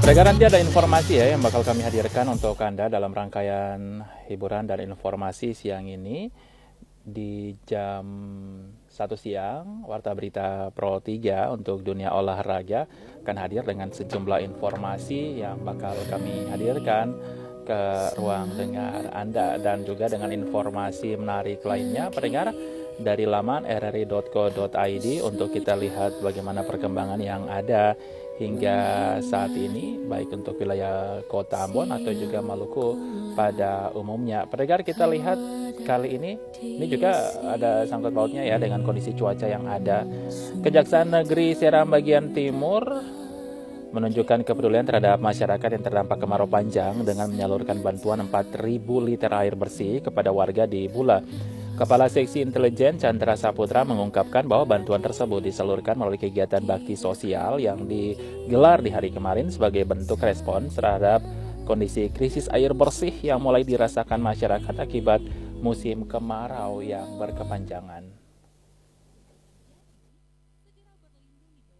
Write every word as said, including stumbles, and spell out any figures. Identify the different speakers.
Speaker 1: Mereka nanti ada informasi ya yang bakal kami hadirkan untuk Anda dalam rangkaian hiburan dan informasi siang ini di jam satu siang. Warta Berita Pro tiga untuk dunia olahraga akan hadir dengan sejumlah informasi yang bakal kami hadirkan ke ruang dengar Anda, dan juga dengan informasi menarik lainnya pendengar dari laman r r i dot co dot i d untuk kita lihat bagaimana perkembangan yang ada hingga saat ini, baik untuk wilayah Kota Ambon atau juga Maluku pada umumnya. Pendengar, kita lihat kali ini, ini juga ada sangkut pautnya ya dengan kondisi cuaca yang ada. Kejaksaan Negeri Seram bagian timur menunjukkan kepedulian terhadap masyarakat yang terdampak kemarau panjang dengan menyalurkan bantuan empat ribu liter air bersih kepada warga di Bula. Kepala Seksi Intelijen Chandra Saputra mengungkapkan bahwa bantuan tersebut disalurkan melalui kegiatan bakti sosial yang digelar di hari kemarin sebagai bentuk respons terhadap kondisi krisis air bersih yang mulai dirasakan masyarakat akibat musim kemarau yang berkepanjangan.